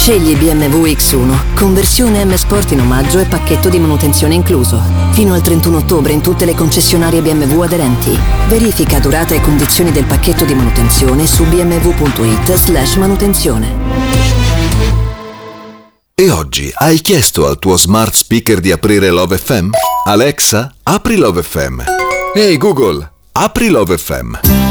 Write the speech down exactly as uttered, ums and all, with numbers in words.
Scegli B M W X uno, conversione M Sport in omaggio e pacchetto di manutenzione incluso. Fino al trentuno ottobre in tutte le concessionarie B M W aderenti. Verifica durata e condizioni del pacchetto di manutenzione su bmw.it slash manutenzione. E oggi hai chiesto al tuo smart speaker di aprire Love F M? Alexa, apri Love F M. Ehi Google, apri Love F M.